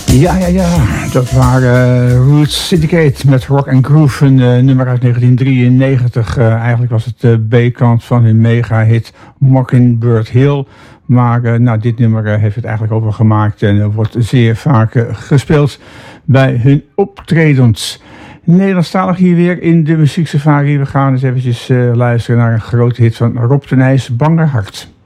Ja, dat waren Roots Syndicate met Rock and Groove, een nummer uit 1993. Eigenlijk was het de B-kant van hun mega-hit Mockingbird Hill. Maar dit nummer heeft het eigenlijk ook wel gemaakt en wordt zeer vaak gespeeld bij hun optredens. Nederlandstalig hier weer in de Muzieksafari. We gaan eens eventjes luisteren naar een grote hit van Rob de Nijs, Bangerhart.